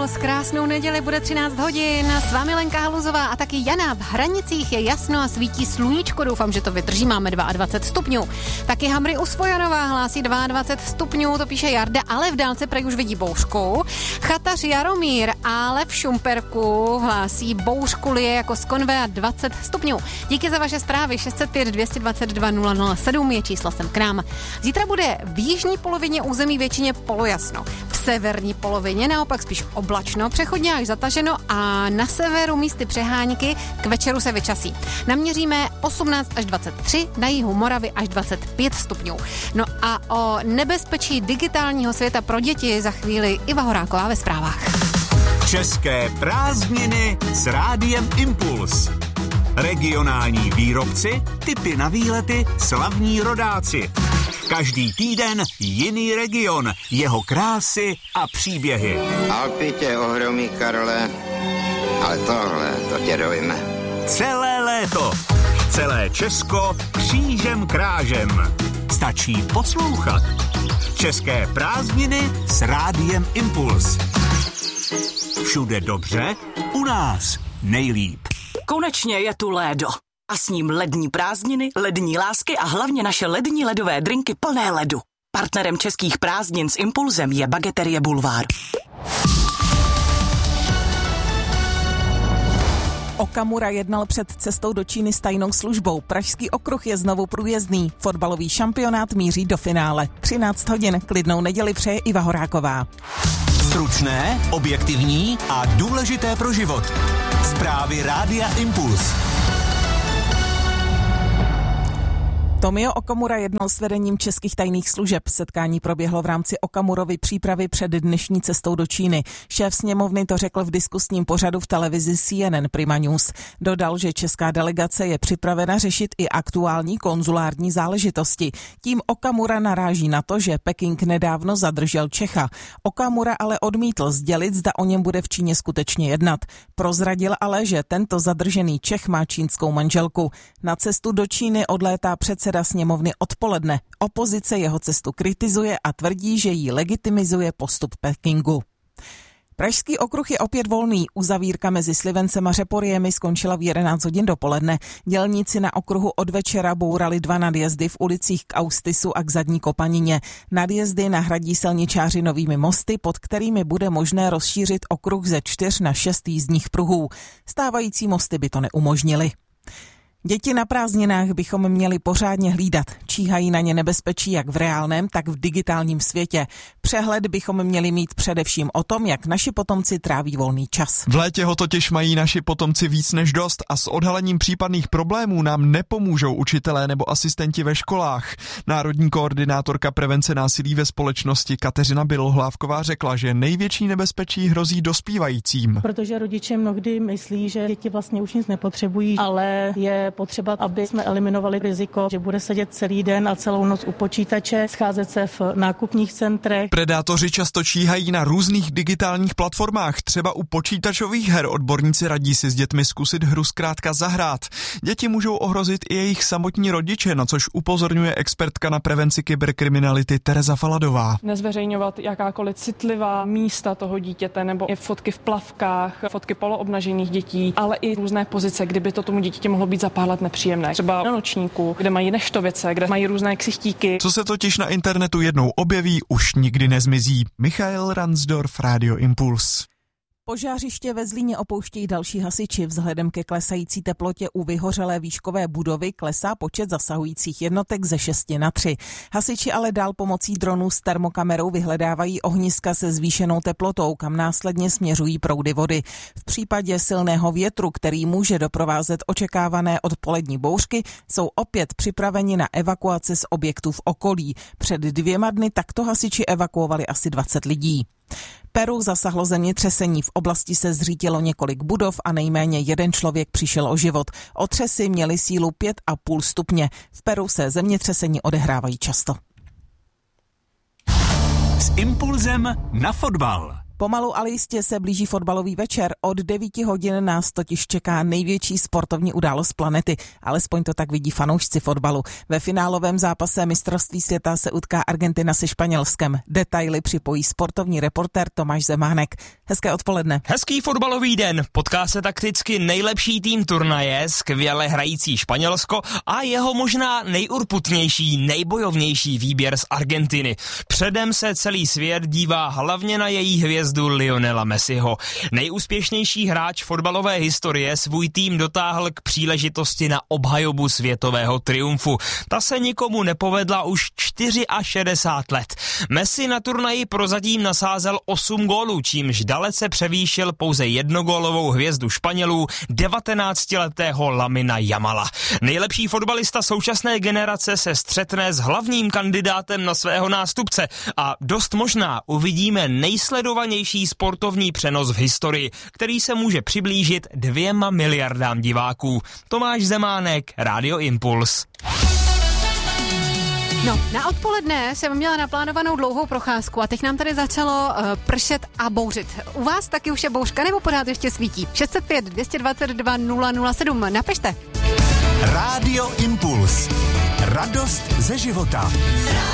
Impuls, krásnou neděli, bude 13 hodin. S vámi Lenka Haluzová a taky Jana. V Hranicích je jasno a svítí sluníčko. Doufám, že to vydrží, máme 22 stupňů. Taky Hamry u Svojanova hlásí 22 stupňů, to píše Jarda, ale v dálce prej už vidí bouřku. Chatař Jaromír, ale v Šumperku hlásí bouřku, lije jako z konve a 20 stupňů. Díky za vaše zprávy, 605 222 007 je číslo sem k nám. Zítra bude v jižní polovině území většině polojasno. V severní polovině naopak spíš oblačno, přechodně až zataženo a na severu místy přehánky, k večeru se vyčasí. Naměříme 18 až 23, na jihu Moravy až 25 stupňů. No a o nebezpečí digitálního světa pro děti za chvíli Iva Horáková ve zprávách. České prázdniny s Rádiem Impuls. Regionální výrobci, tipy na výlety, slavní rodáci. Každý týden jiný region, jeho krásy a příběhy. Alpy tě ohromí, Karle, ale tohle, to tě dojme. Celé léto, celé Česko křížem krážem. Stačí poslouchat. České prázdniny s Rádiem Impuls. Všude dobře, u nás nejlíp. Konečně je tu lédo. A s ním lední prázdniny, lední lásky a hlavně naše lední ledové drinky plné ledu. Partnerem českých prázdnin s Impulzem je Bageterie Bulvár. Okamura jednal před cestou do Číny s tajnou službou. Pražský okruh je znovu průjezdný. Fotbalový šampionát míří do finále. 13 hodin, klidnou neděli přeje Iva Horáková. Stručné, objektivní a důležité pro život. Zprávy Rádia Impuls. Tomio Okamura jednal s vedením českých tajných služeb. Setkání proběhlo v rámci Okamurovy přípravy před dnešní cestou do Číny. Šéf sněmovny to řekl v diskusním pořadu v televizi CNN Prima News. Dodal, že česká delegace je připravena řešit i aktuální konzulární záležitosti. Tím Okamura naráží na to, že Peking nedávno zadržel Čecha. Okamura ale odmítl sdělit, zda o něm bude v Číně skutečně jednat. Prozradil ale, že tento zadržený Čech má čínskou manželku. Na cestu do Číny odlétá předseda sněmovny odpoledne. Opozice jeho cestu kritizuje a tvrdí, že jí legitimizuje postup Pekingu. Pražský okruh je opět volný. Uzavírka mezi Slivencem a Řeporiemi skončila v 11 hodin dopoledne. Dělníci na okruhu od večera bourali 2 nadjezdy v ulicích k Austisu a k Zadní Kopanině. Nadjezdy nahradí silničáři novými mosty, pod kterými bude možné rozšířit okruh ze 4 na 6 jízdních pruhů. Stávající mosty by to neumožnily. Děti na prázdninách bychom měli pořádně hlídat. Číhají na ně nebezpečí jak v reálném, tak v digitálním světě. Přehled bychom měli mít především o tom, jak naši potomci tráví volný čas. V létě ho totiž mají naši potomci víc než dost a s odhalením případných problémů nám nepomůžou učitelé nebo asistenti ve školách. Národní koordinátorka prevence násilí ve společnosti Kateřina Bělohlávková řekla, že největší nebezpečí hrozí dospívajícím. Protože rodiče mnohdy myslí, že děti vlastně už nic nepotřebují, ale je potřeba, aby jsme eliminovali riziko, že bude sedět celý den a celou noc u počítače, scházet se v nákupních centrech. Predátoři často číhají na různých digitálních platformách, třeba u počítačových her. Odborníci radí si s dětmi zkusit hru zkrátka zahrát. Děti můžou ohrozit i jejich samotní rodiče, na což upozorňuje expertka na prevenci kyberkriminality Tereza Faladová. Nezveřejňovat jakákoliv citlivá místa toho dítěte nebo i fotky v plavkách, fotky poloobnažených dětí, ale i různé pozice, kdyby to tomu dítěti mohlo být za pár let nepříjemné. Třeba na nočníku, kde mají neštovice, kde mají různé ksichtíky. Co se totiž na internetu jednou objeví, už nikdy nezmizí. Michael Ransdorf, Radio Impuls. Požářiště ve Zlíně opouštějí další hasiči. Vzhledem ke klesající teplotě u vyhořelé výškové budovy klesá počet zasahujících jednotek ze 6 na 3. Hasiči ale dál pomocí dronů s termokamerou vyhledávají ohniska se zvýšenou teplotou, kam následně směřují proudy vody. V případě silného větru, který může doprovázet očekávané odpolední bouřky, jsou opět připraveni na evakuaci z objektů v okolí. Před 2 dny takto hasiči evakuovali asi 20 lidí. Peru zasahlo zemětřesení. V oblasti se zřítilo několik budov a nejméně 1 člověk přišel o život. Otřesy měly sílu 5,5 stupně. V Peru se zemětřesení odehrávají často. S Impulzem na fotbal. Pomalu, ale jistě se blíží fotbalový večer. Od 9 hodin nás totiž čeká největší sportovní událost planety. Alespoň to tak vidí fanoušci fotbalu. Ve finálovém zápase mistrovství světa se utká Argentina se Španělskem. Detaily připojí sportovní reportér Tomáš Zemánek. Hezké odpoledne. Hezký fotbalový den. Potká se takticky nejlepší tým turnaje, skvěle hrající Španělsko a jeho možná nejurputnější, nejbojovnější výběr z Argentiny. Předem se celý svět dívá hlavně na její hvězdu Lionela Messiho. Nejúspěšnější hráč fotbalové historie svůj tým dotáhl k příležitosti na obhajobu světového triumfu. Ta se nikomu nepovedla už 64 let. Messi na turnaji prozatím nasázel 8 gólů, čímž dalece převýšil pouze jednogólovou hvězdu Španělů, 19letého Lamina Yamala. Nejlepší fotbalista současné generace se střetne s hlavním kandidátem na svého nástupce a dost možná uvidíme nejsledovanější sportovní přenos v historii, který se může přiblížit 2 miliardám diváků. Tomáš Zemánek, Radio Impuls. No, na odpoledne jsem měla naplánovanou dlouhou procházku a teď nám tady začalo pršet a bouřit. U vás taky už je bouřka nebo pořád ještě svítí? 605 222 007, napište. Radio Impuls. Radost ze života.